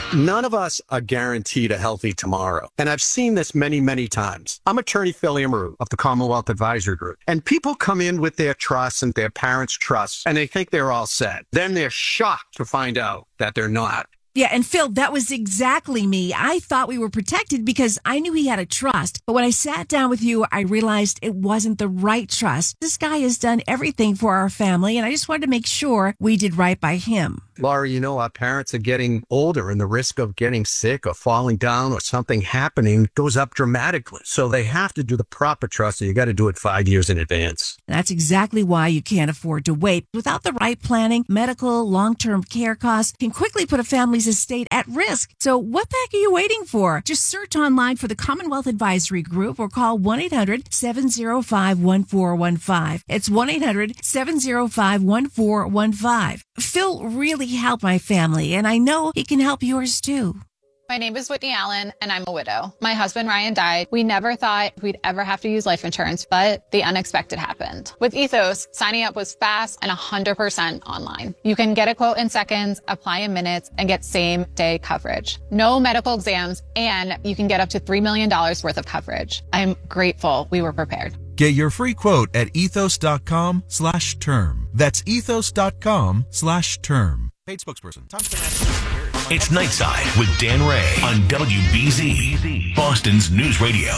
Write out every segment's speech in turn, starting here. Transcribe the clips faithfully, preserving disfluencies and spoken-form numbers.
None of us are guaranteed a healthy tomorrow. And I've seen this many, many times. I'm attorney Phil Amaru of the Commonwealth Advisory Group. And people come in with their trusts and their parents' trusts, and they think they're all set. Then they're shocked to find out that they're not. Yeah, and Phil, that was exactly me. I thought we were protected because I knew he had a trust. But when I sat down with you, I realized it wasn't the right trust. This guy has done everything for our family, and I just wanted to make sure we did right by him. Laura, you know, our parents are getting older and the risk of getting sick or falling down or something happening goes up dramatically. So they have to do the proper trust, and you got to do it five years in advance. That's exactly why you can't afford to wait. Without the right planning, medical, long-term care costs can quickly put a family's estate at risk. So what the heck are you waiting for? Just search online for the Commonwealth Advisory Group or call one eight hundred seven oh five one four one five. It's one eight hundred seven oh five one four one five. Phil really helped my family, and I know he can help yours too. My name is Whitney Allen, and I'm a widow. My husband, Ryan, died. We never thought we'd ever have to use life insurance, but the unexpected happened. With Ethos, signing up was fast and one hundred percent online. You can get a quote in seconds, apply in minutes, and get same-day coverage. No medical exams, and you can get up to three million dollars worth of coverage. I'm grateful we were prepared. Get your free quote at ethos.com slash term. That's ethos.com slash term. Paid spokesperson. Tom It's Nightside with Dan Ray on W B Z, Boston's News Radio.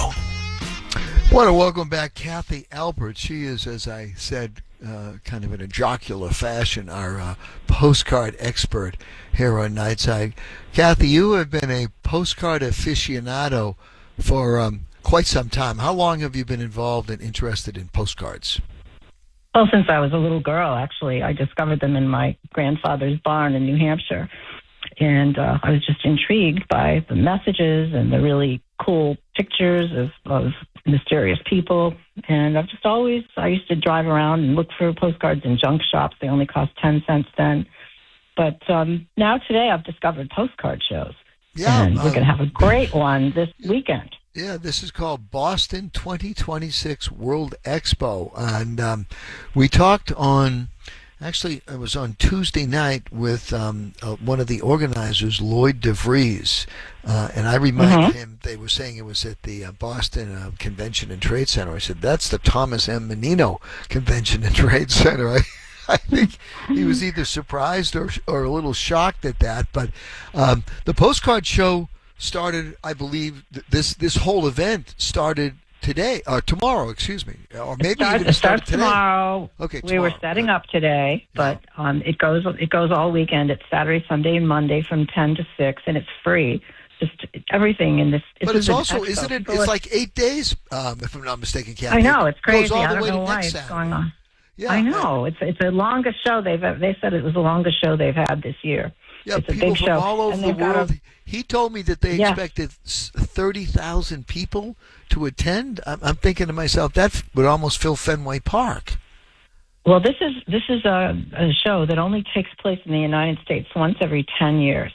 I want to welcome back Kathy Albert. She is, as I said, uh, kind of in a jocular fashion, our uh, postcard expert here on Nightside. Kathy, you have been a postcard aficionado for um, quite some time. How long have you been involved and interested in postcards? Well, since I was a little girl, actually. I discovered them in my grandfather's barn in New Hampshire. And uh, I was just intrigued by the messages and the really cool pictures of, of mysterious people. And I've just always, I used to drive around and look for postcards in junk shops. They only cost ten cents then. But um, now today I've discovered postcard shows. Yeah, and we're um, going to have a great one this weekend. Yeah, this is called Boston twenty twenty-six World Expo. And um, we talked on, actually, it was on Tuesday night with um, uh, one of the organizers, Lloyd DeVries. Uh, and I reminded mm-hmm. him, they were saying it was at the uh, Boston uh, Convention and Trade Center. I said, that's the Thomas M. Menino Convention and Trade Center. I, I think he was either surprised or, or a little shocked at that. But um, the postcard show started, I believe, th- this this whole event started today, or tomorrow, excuse me, or maybe it starts, even it started starts today. tomorrow. Okay, we tomorrow. were setting Good. up today, but yeah. um, it goes it goes all weekend. It's Saturday, Sunday, and Monday from ten to six, and it's free. Just everything in this. But it's also, expo. isn't it? People It's are, like eight days, um, if I'm not mistaken, Kathy. I know, it's crazy. It goes all I the don't way know to why next it's Saturday. going on. Yeah, I know. It's it's the longest show they've ever, they said it was the longest show they've had this year. Yeah, it's a people big from show. all over And the they've got world. a- He told me that they Yeah. expected thirty thousand people to attend. I'm, I'm thinking to myself, that would almost fill Fenway Park. Well, this is this is a, a show that only takes place in the United States once every ten years.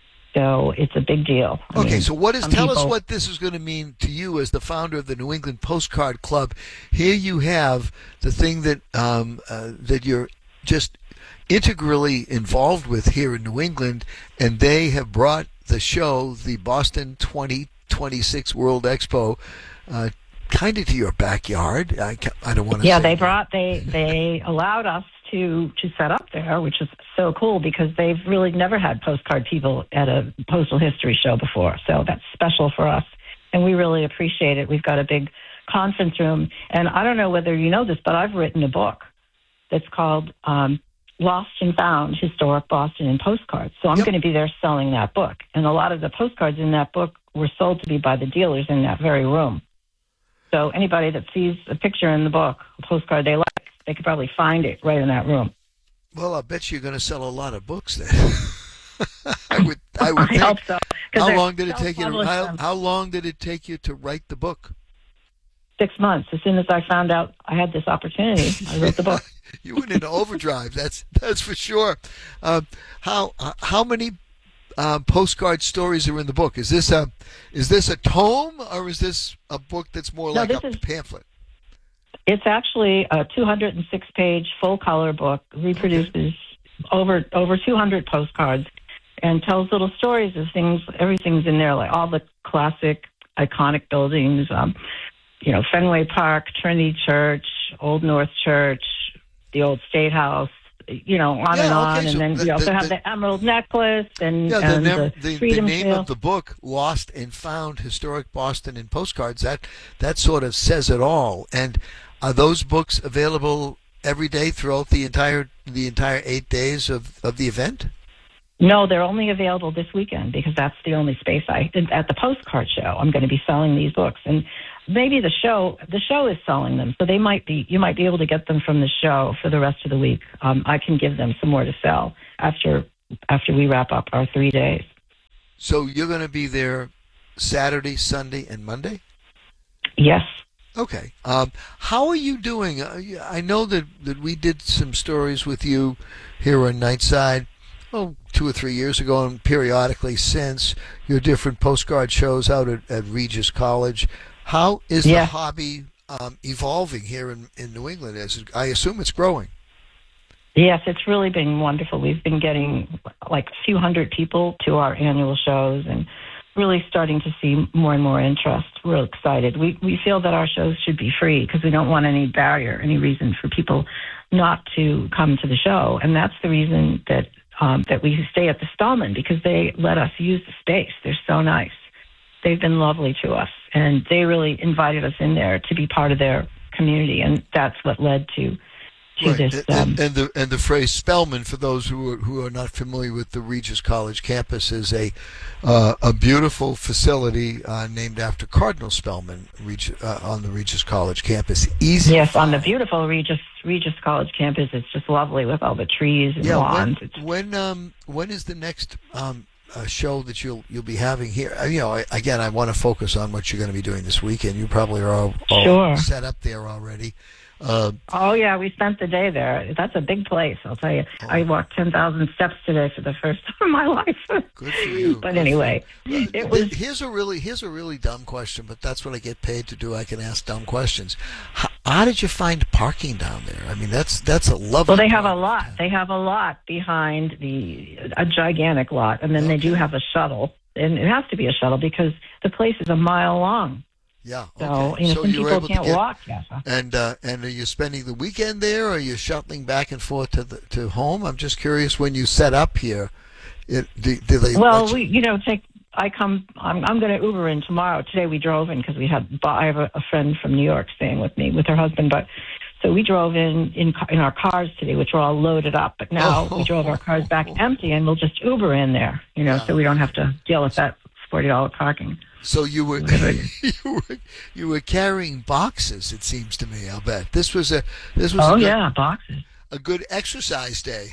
So it's a big deal. I Okay, mean, so what is? some Tell people, us what this is going to mean to you as the founder of the New England Postcard Club. Here you have the thing that um, uh, that you're just integrally involved with here in New England, and they have brought the show, the Boston twenty twenty-six World Expo, uh, kind of to your backyard. I, ca- I don't want to. Yeah, say they brought they they allowed us to to set up there, which is so cool because they've really never had postcard people at a postal history show before. So that's special for us, and we really appreciate it. We've got a big conference room, and I don't know whether you know this, but I've written a book that's called um, Lost and Found, Historic Boston in Postcards. So I'm Yep. going to be there selling that book. And a lot of the postcards in that book were sold to me by the dealers in that very room. So anybody that sees a picture in the book, a postcard they like, they could probably find it right in that room. Well, I bet you're going to sell a lot of books then. I would. I would I think. hope so. 'cause How they're long did it take you? To, self-published how, them. how long did it take you to write the book? Six months. As soon as I found out I had this opportunity, I wrote the book. You went into overdrive. That's that's for sure. Um, how uh, how many uh, postcard stories are in the book? Is this a is this a tome or is this a book that's more No, like this a is- pamphlet? It's actually a two hundred six page full color book, reproduces over over two hundred postcards, and tells little stories of things. Everything's in there, like all the classic, iconic buildings. Um, you know, Fenway Park, Trinity Church, Old North Church, the old State House. You know, on Yeah, and on, okay, and so then the- we also the- have the- the Emerald Necklace and, Yeah, the, and nem- the, the, the Freedom name Trail. of the book, Lost and Found: Historic Boston in Postcards, that that sort of says it all. And are those books available every day throughout the entire the entire eight days of, of the event? No, they're only available this weekend because that's the only space I at the postcard show. I'm going to be selling these books, and maybe the show the show is selling them, so they might be you might be able to get them from the show for the rest of the week. Um, I can give them some more to sell after after we wrap up our three days. So you're going to be there Saturday, Sunday, and Monday? Yes. Okay. Um, how are you doing? Uh, I know that, that we did some stories with you here on Nightside, oh, two or three years ago, and periodically since, your different postcard shows out at, at Regis College. How is Yeah. the hobby um, evolving here in, in New England? As I assume it's growing. Yes, it's really been wonderful. We've been getting like a few hundred people to our annual shows and really starting to see more and more interest. We're excited. We we feel that our shows should be free because we don't want any barrier, any reason for people not to come to the show. And that's the reason that um, that we stay at the Stallman, because they let us use the space. They're so nice. They've been lovely to us, and they really invited us in there to be part of their community, and that's what led to to Right. this. And, Um, and the and the phrase Spellman, for those who are, who are not familiar with the Regis College campus, is a uh, a beautiful facility uh, named after Cardinal Spellman, Regis, uh, on the Regis College campus. Easy. Yes, to on the find. beautiful Regis Regis College campus, it's just lovely with all the trees and Yeah. lawns. When It's, when, um when is the next um uh, show that you'll you'll be having here? Uh, You know, I, again, I want to focus on what you're going to be doing this weekend. You probably are all, all Sure. set up there already. Uh, oh yeah, we spent the day there. That's a big place, I'll tell you. Oh. I walked ten thousand steps today for the first time in my life. Good for you. But Good anyway, for you. Uh, it was. Here's a really here's a really dumb question, but that's what I get paid to do. I can ask dumb questions. How, how did you find parking down there? I mean, that's that's a lovely. Well, they have a part of lot. town. They have a lot behind the a gigantic lot, and then they do have a shuttle, and it has to be a shuttle because the place is a mile long. Yeah. So Okay. you know, So some you were people able to can't get- walk. Yes. And uh, and are you spending the weekend there, or are you shuttling back and forth to the to home? I'm just curious when you set up here. It, do, do they Well, let you- we, you know, take. I come. I'm, I'm going to Uber in tomorrow. Today we drove in because we had. I have a, a friend from New York staying with me with her husband, but so we drove in in ca- in our cars today, which were all loaded up. But now Oh. we drove our cars back empty, and we'll just Uber in there. You know, so we don't have to deal with that forty dollar parking. So you were you were you were carrying boxes. It seems to me. I'll bet this was a this was Oh a good, yeah, boxes. a good exercise day.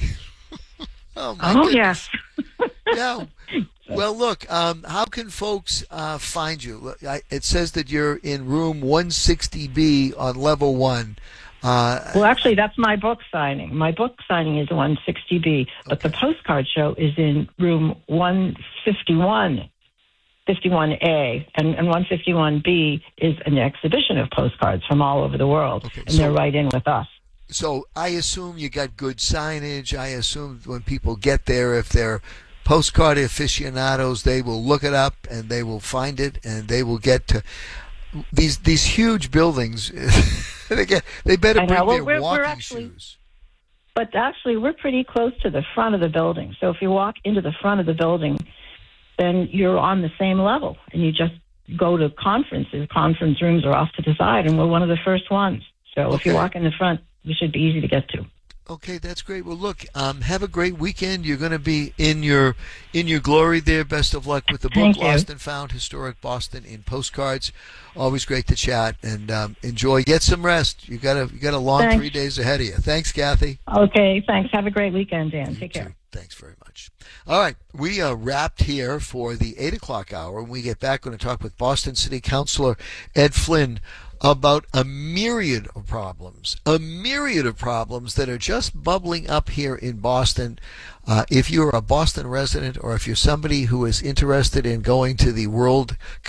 oh my Oh goodness. yes. Yeah. Well, look. Um, how can folks uh, find you? Look, I, it says that you're in room one sixty B on level one. Uh, Well, actually, that's my book signing. My book signing is one sixty B, but the postcard show is in room one fifty-one. fifty-one A, and, and one fifty-one B is an exhibition of postcards from all over the world, Okay, and so- they're right in with us. So I assume you got good signage. I assume when people get there, if they're postcard aficionados, they will look it up and they will find it, and they will get to these these huge buildings. they get they better I know. bring Well, their we're- we're walking actually- shoes. But actually, we're pretty close to the front of the building. So if you walk into the front of the building, then you're on the same level, and you just go to conferences. Conference rooms are off to the side, and we're one of the first ones. So if you Okay. walk in the front, we should be easy to get to. Okay, that's great. Well, look, um, have a great weekend. You're going to be in your in your glory there. Best of luck with the book, Thank you. Lost and Found: Historic Boston in Postcards. Always great to chat and um, enjoy. Get some rest. You got a you got a long Thanks. three days ahead of you. Thanks, Kathy. Okay, thanks. Have a great weekend, Dan. You Take too. care. Thanks very much. All right, we are wrapped here for the eight o'clock hour. When we get back, we're going to talk with Boston City Councilor Ed Flynn about a myriad of problems, a myriad of problems that are just bubbling up here in Boston. Uh, if you're a Boston resident, or if you're somebody who is interested in going to the World Cup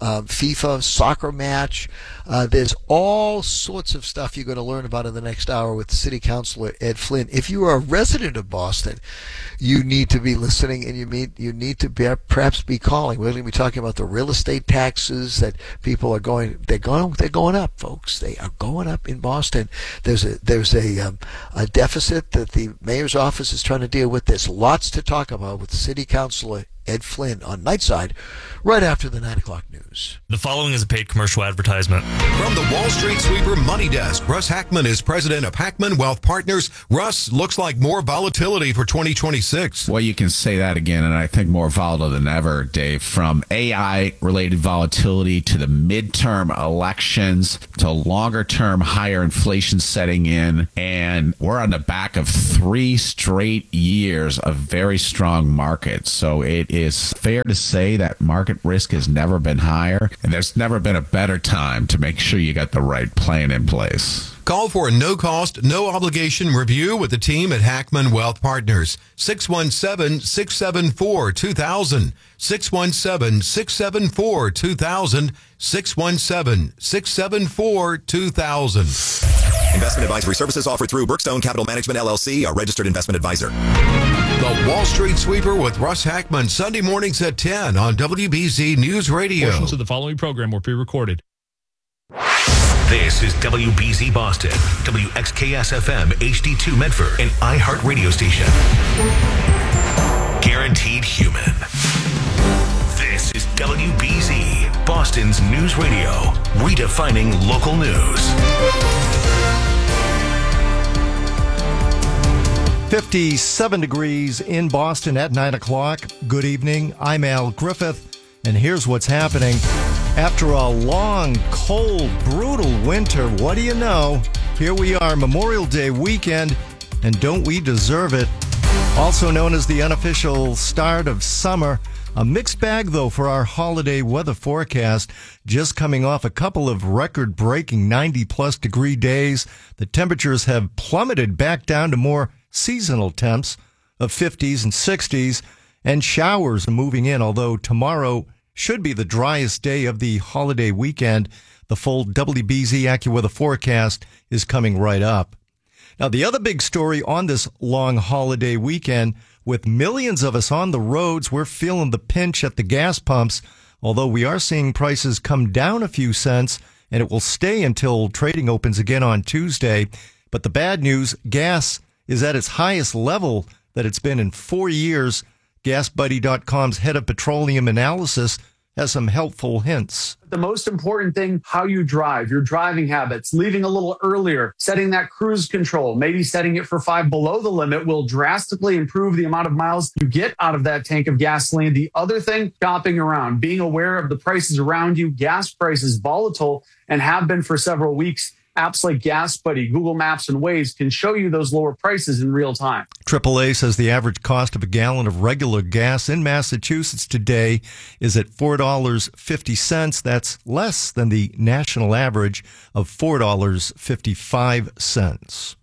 uh, FIFA soccer match. Uh, there's all sorts of stuff you're going to learn about in the next hour with City Councilor Ed Flynn. If you are a resident of Boston, you need to be listening, and you need you need to be, perhaps be calling. We're going to be talking about the real estate taxes that people are going. They're going. They're going up, folks. They are going up in Boston. There's a there's a um, a deficit that the mayor's office is trying to deal with. There's lots to talk about with City Councilor Ed Flynn on Nightside, right after the nine o'clock news. The following is a paid commercial advertisement. From the Wall Street Sweeper Money Desk, Russ Hackman is president of Hackman Wealth Partners. Russ, looks like more volatility for twenty twenty-six. Well, you can say that again, and I think more volatile than ever, Dave. From A I-related volatility to the midterm elections to longer-term higher inflation setting in, and we're on the back of three straight years of very strong markets. So it is fair to say that market risk has never been higher, and there's never been a better time to make sure you got the right plan in place. Call for a no-cost, no-obligation review with the team at Hackman Wealth Partners. six one seven, six seven four, two thousand. six one seven, six seven four, two thousand. six one seven, six seven four, two thousand. Investment advisory services offered through Brookstone Capital Management, L L C, a registered investment advisor. The Wall Street Sweeper with Russ Hackman, Sunday mornings at ten on W B Z News Radio. Portions of the following program were pre-recorded. This is W B Z Boston, W X K S F M, H D two Medford, an iHeart radio station. Guaranteed human. This is W B Z, Boston's news radio, redefining local news. fifty-seven degrees in Boston at nine o'clock. Good evening. I'm Al Griffith, and here's what's happening. After a long, cold, brutal winter, what do you know? Here we are, Memorial Day weekend, and don't we deserve it? Also known as the unofficial start of summer. A mixed bag, though, for our holiday weather forecast. Just coming off a couple of record-breaking ninety-plus degree days, the temperatures have plummeted back down to more seasonal temps of fifties and sixties, and showers are moving in, although tomorrow should be the driest day of the holiday weekend. The full W B Z AccuWeather forecast is coming right up. Now, the other big story on this long holiday weekend, with millions of us on the roads, we're feeling the pinch at the gas pumps, although we are seeing prices come down a few cents, and it will stay until trading opens again on Tuesday. But the bad news, gas is at its highest level that it's been in four years. gas buddy dot com's head of petroleum analysis has some helpful hints. The most important thing, how you drive, your driving habits, leaving a little earlier, setting that cruise control, maybe setting it for five below the limit will drastically improve the amount of miles you get out of that tank of gasoline. The other thing, shopping around, being aware of the prices around you. Gas prices volatile and have been for several weeks. Apps like Gas Buddy, Google Maps, and Waze can show you those lower prices in real time. triple A says the average cost of a gallon of regular gas in Massachusetts today is at four dollars and fifty cents. That's less than the national average of four dollars and fifty-five cents.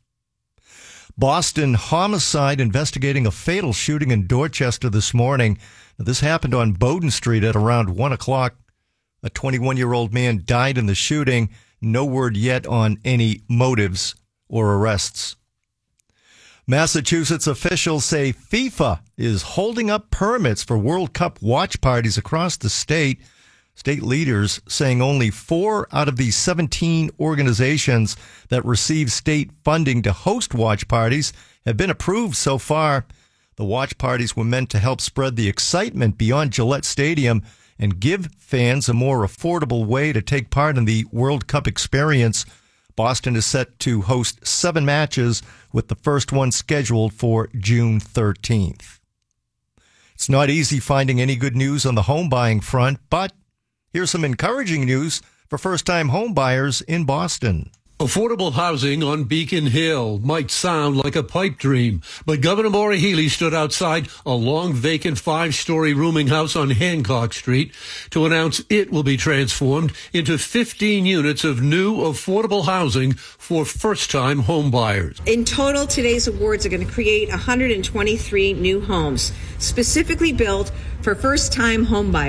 Boston homicide investigating a fatal shooting in Dorchester this morning. Now, this happened on Bowden Street at around one o'clock. A twenty-one-year-old man died in the shooting. No word yet on any motives or arrests. Massachusetts officials say FIFA is holding up permits for World Cup watch parties across the state. State leaders saying only four out of the seventeen organizations that receive state funding to host watch parties have been approved so far. The watch parties were meant to help spread the excitement beyond Gillette Stadium and give fans a more affordable way to take part in the World Cup experience. Boston is set to host seven matches, with the first one scheduled for June thirteenth. It's not easy finding any good news on the home buying front, but here's some encouraging news for first-time home buyers in Boston. Affordable housing on Beacon Hill might sound like a pipe dream, but Governor Maura Healey stood outside a long vacant five-story rooming house on Hancock Street to announce it will be transformed into fifteen units of new affordable housing for first-time home buyers. In total, today's awards are going to create one hundred twenty-three new homes, specifically built for first-time home buyers.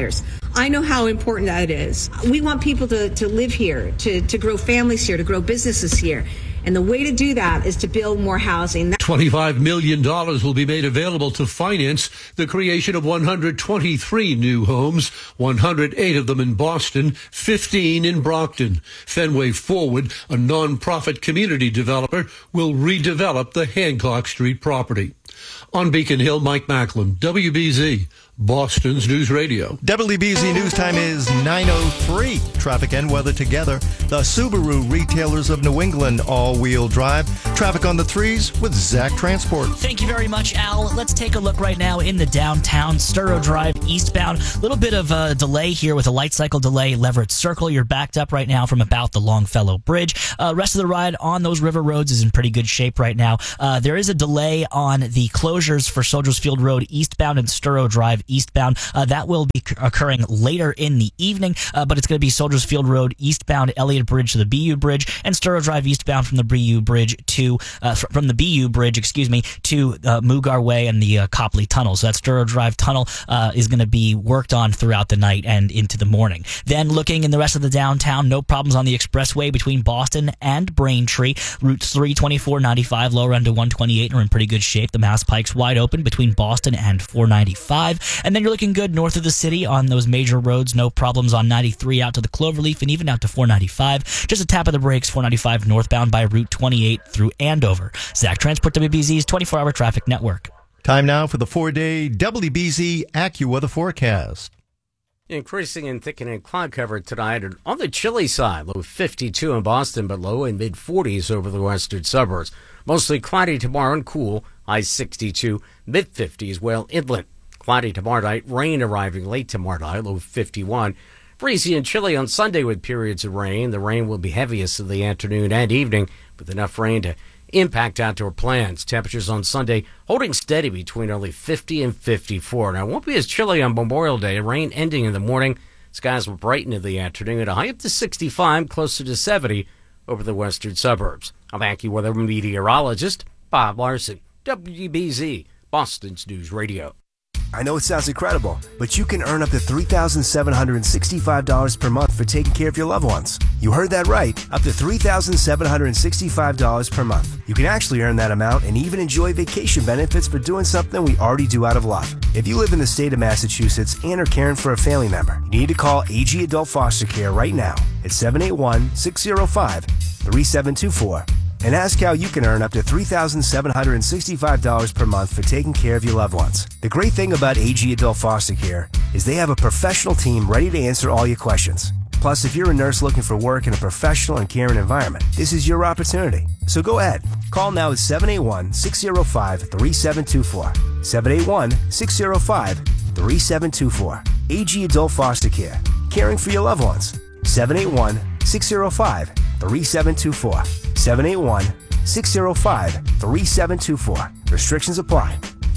I know how important that is. We want people to, to live here, to, to grow families here, to grow businesses here. And the way to do that is to build more housing. twenty-five million dollars will be made available to finance the creation of one hundred twenty-three new homes, one hundred eight of them in Boston, fifteen in Brockton. Fenway Forward, a nonprofit community developer, will redevelop the Hancock Street property. On Beacon Hill, Mike Macklin, W B Z, Boston's News Radio. W B Z News Time is nine oh three. Traffic and weather together. The Subaru retailers of New England all-wheel drive. Traffic on the threes with Zach Transport. Thank you very much, Al. Let's take a look right now in the downtown. Sturrow Drive eastbound. A little bit of a delay here with a light cycle delay. Leverett Circle, you're backed up right now from about the Longfellow Bridge. Uh, rest of the ride on those river roads is in pretty good shape right now. Uh, there is a delay on the closures for Soldiers Field Road eastbound and Sturrow Drive eastbound. Uh, that will be c- occurring later in the evening, uh, but it's going to be Soldiers Field Road eastbound, Elliott Bridge to the B U Bridge, and Sturrow Drive eastbound from the B U Bridge to uh, fr- from the B U Bridge, excuse me, to uh, Mugar Way and the uh, Copley Tunnel. So that Sturrow Drive tunnel uh, is going to be worked on throughout the night and into the morning. Then looking in the rest of the downtown, no problems on the expressway between Boston and Braintree. Routes three twenty-four, ninety-five, lower end to one twenty-eight are in pretty good shape. The Mass Pike's wide open between Boston and four ninety-five. And then you're looking good north of the city on those major roads. No problems on ninety-three out to the Cloverleaf and even out to four ninety-five. Just a tap of the brakes, four ninety-five northbound by Route twenty-eight through Andover. Zach Transport, W B Z's twenty-four hour traffic network. Time now for the four-day W B Z AccuWeather forecast. Increasing and thickening cloud cover tonight. And on the chilly side, low fifty-two in Boston, but low in mid forties over the western suburbs. Mostly cloudy tomorrow and cool, high sixty-two, mid fifties, well inland. Cloudy tomorrow night, rain arriving late tomorrow night, low fifty-one. Breezy and chilly on Sunday with periods of rain. The rain will be heaviest in the afternoon and evening, with enough rain to impact outdoor plans. Temperatures on Sunday holding steady between only fifty and fifty-four. Now, it won't be as chilly on Memorial Day. Rain ending in the morning. Skies will brighten in the afternoon at a high up to sixty-five, closer to seventy over the western suburbs. I'm AccuWeather meteorologist Bob Larson, W B Z, Boston's News Radio. I know it sounds incredible, but you can earn up to three thousand seven hundred sixty-five dollars per month for taking care of your loved ones. You heard that right, up to three thousand seven hundred sixty-five dollars per month. You can actually earn that amount and even enjoy vacation benefits for doing something we already do out of love. If you live in the state of Massachusetts and are caring for a family member, you need to call A G Adult Foster Care right now at seven eight one, six zero five, three seven two four. And ask how you can earn up to three thousand seven hundred sixty-five dollars per month for taking care of your loved ones. The great thing about A G Adult Foster Care is they have a professional team ready to answer all your questions. Plus, if you're a nurse looking for work in a professional and caring environment, this is your opportunity. So go ahead. Call now at seven eight one, six zero five, three seven two four. seven eight one, six zero five, three seven two four. A G Adult Foster Care. Caring for your loved ones. seven eight one, six zero five, three seven two four. seven eight one, six zero five, three seven two four. Restrictions apply.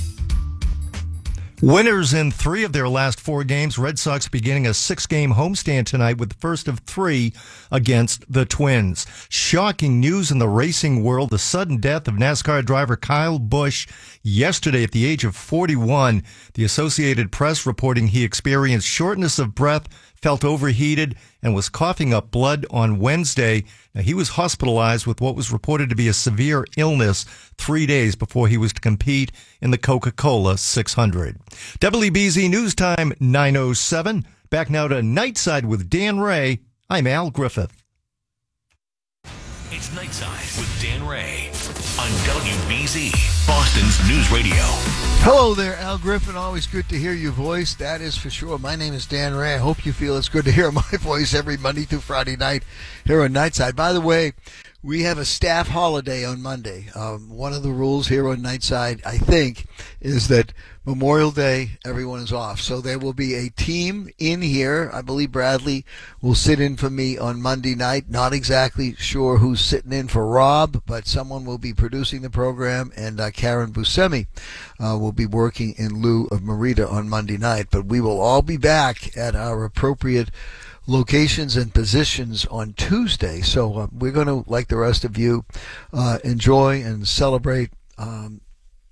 Winners in three of their last four games. Red Sox beginning a six-game homestand tonight with the first of three against the Twins. Shocking news in the racing world. The sudden death of NASCAR driver Kyle Busch yesterday at the age of forty-one. The Associated Press reporting he experienced shortness of breath, felt overheated, and was coughing up blood on Wednesday. Now, he was hospitalized with what was reported to be a severe illness three days before he was to compete in the Coca-Cola six hundred. W B Z News Time, nine oh seven. Back now to Nightside with Dan Ray. I'm Al Griffith. It's Nightside with Dan Ray on W B Z, Boston's News Radio. Hello there, Al Griffin. Always good to hear your voice. That is for sure. My name is Dan Ray. I hope you feel it's good to hear my voice every Monday through Friday night here on Nightside. By the way, we have a staff holiday on Monday. Um, one of the rules here on Nightside, I think, is that Memorial Day, everyone is off. So there will be a team in here. I believe Bradley will sit in for me on Monday night. Not exactly sure who's sitting in for Rob, but someone will be producing the program, and uh, Karen Buscemi uh, will be working in lieu of Marita on Monday night. But we will all be back at our appropriate locations and positions on Tuesday. So uh, we're going to, like the rest of you, uh, enjoy and celebrate um,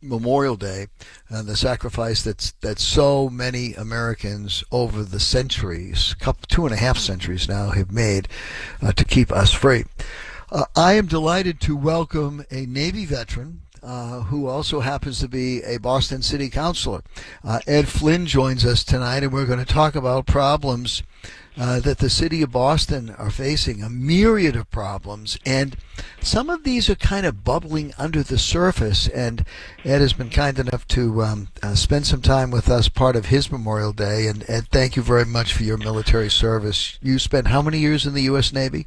Memorial Day and the sacrifice that's that so many Americans over the centuries, couple, two and a half centuries now, have made uh, to keep us free. Uh, I am delighted to welcome a Navy veteran uh, who also happens to be a Boston City Councilor. Uh, Ed Flynn joins us tonight, and we're going to talk about problems Uh, that the city of Boston are facing, a myriad of problems, and some of these are kind of bubbling under the surface. And Ed has been kind enough to um, uh, spend some time with us, part of his Memorial Day. And Ed, thank you very much for your military service. You spent how many years in the U S Navy?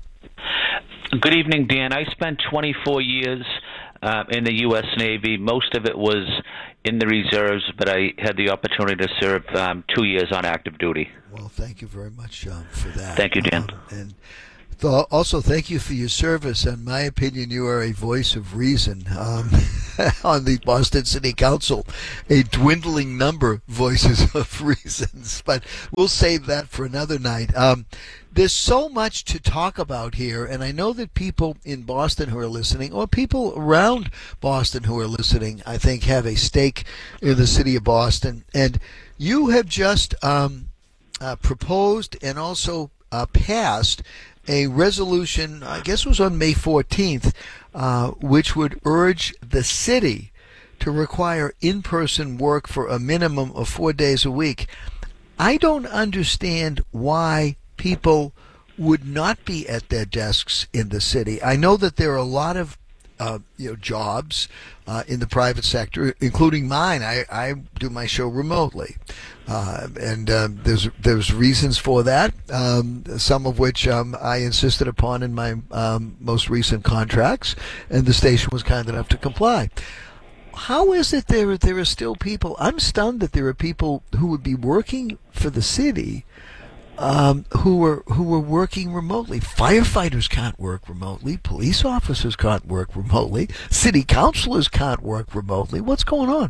Good evening, Dan. I spent twenty-four years uh, in the U S Navy. Most of it was in the reserves, but I had the opportunity to serve um, two years on active duty. Well, thank you very much um, for that. Thank you, Dan. Um, and th- also, thank you for your service. In my opinion, you are a voice of reason um, on the Boston City Council, a dwindling number voices of reasons. But we'll save that for another night. Um, There's so much to talk about here, and I know that people in Boston who are listening, or people around Boston who are listening, I think have a stake in the city of Boston. And you have just um, uh, proposed and also uh, passed a resolution, I guess it was on May fourteenth, uh, which would urge the city to require in-person work for a minimum of four days a week. I don't understand why people would not be at their desks in the city. I know that there are a lot of uh, you know jobs uh, in the private sector, including mine. I, I do my show remotely, uh, and uh, there's there's reasons for that. Um, some of which um, I insisted upon in my um, most recent contracts, and the station was kind enough to comply. How is it there there are still people? I'm stunned that there are people who would be working for the city Um, who were who were working remotely. Firefighters can't work remotely. Police officers can't work remotely. City councilors can't work remotely. What's going on?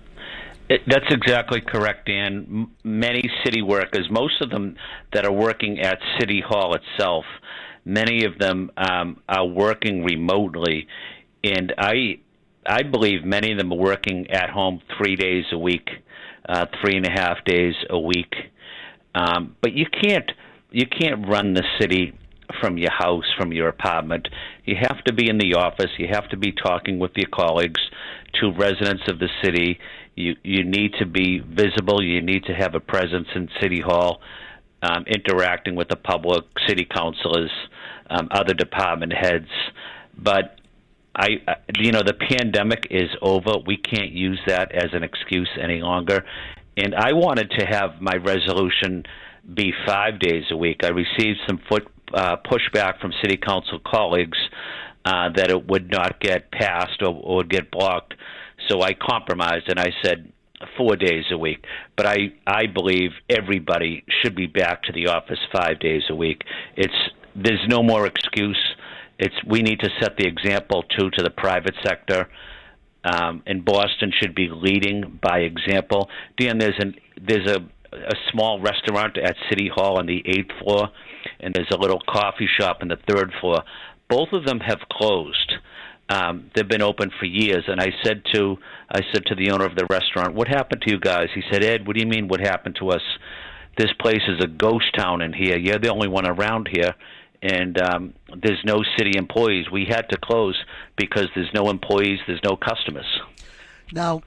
It, that's exactly correct, Dan. M- many city workers, most of them that are working at City Hall itself, many of them um, are working remotely, and I I believe many of them are working at home three days a week, uh, three and a half days a week. Um, but you can't you can't run the city from your house, from your apartment. You have to be in the office. You have to be talking with your colleagues, to residents of the city. You you need to be visible. You need to have a presence in City Hall, um, interacting with the public, city councilors, um, other department heads. But I, you know, the pandemic is over. We can't use that as an excuse any longer. And I wanted to have my resolution be five days a week. I received some foot, uh, pushback from city council colleagues uh, that it would not get passed or, or would get blocked. So I compromised and I said four days a week. But I, I believe everybody should be back to the office five days a week. It's there's no more excuse. It's we need to set the example too to the private sector. Um, and Boston should be leading by example. Dan, there's an there's a, a small restaurant at City Hall on the eighth floor, and there's a little coffee shop on the third floor. Both of them have closed. Um, they've been open for years. And I said to I said to the owner of the restaurant, "What happened to you guys?" He said, "Ed, what do you mean? What happened to us? This place is a ghost town in here. You're the only one around here." And um, there's no city employees. We had to close because there's no employees, there's no customers. Now,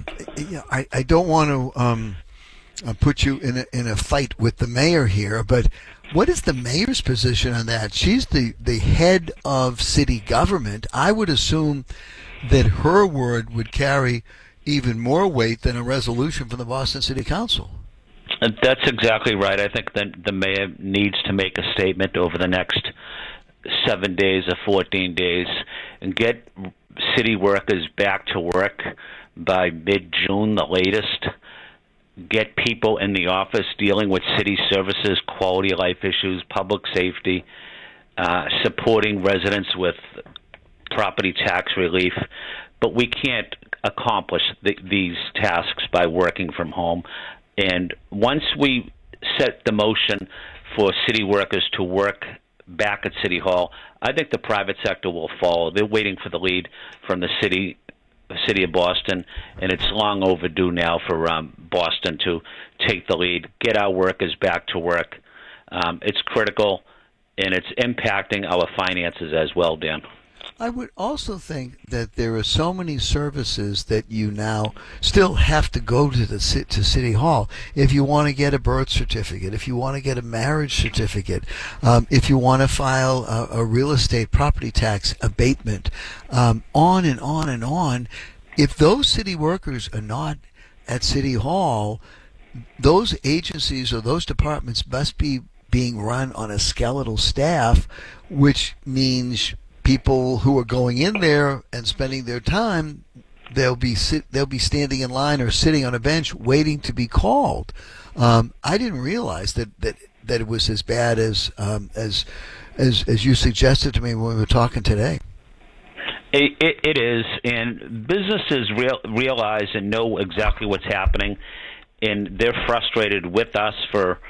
I, I don't want to um, put you in a, in a fight with the mayor here, but what is the mayor's position on that? She's the, the head of city government. I would assume that her word would carry even more weight than a resolution from the Boston City Council. That's exactly right. I think that the mayor needs to make a statement over the next seven days or fourteen days and get city workers back to work by mid-June, the latest. Get people in the office dealing with city services, quality of life issues, public safety, uh, supporting residents with property tax relief. But we can't accomplish the, these tasks by working from home. And once we set the motion for city workers to work back at City Hall, I think the private sector will follow. They're waiting for the lead from the city city of Boston, and it's long overdue now for um, Boston to take the lead, get our workers back to work. Um, it's critical, and it's impacting our finances as well, Dan. I would also think that there are so many services that you now still have to go to the to City Hall. If you want to get a birth certificate, if you want to get a marriage certificate, um, if you want to file a, a real estate property tax abatement, um, on and on and on. If those city workers are not at City Hall, those agencies or those departments must be being run on a skeletal staff, which means people who are going in there and spending their time, they'll be sit, they'll be standing in line or sitting on a bench waiting to be called. Um, I didn't realize that, that, that it was as bad as um, as as as you suggested to me when we were talking today. It, it, it is, and businesses real, realize and know exactly what's happening, and they're frustrated with us for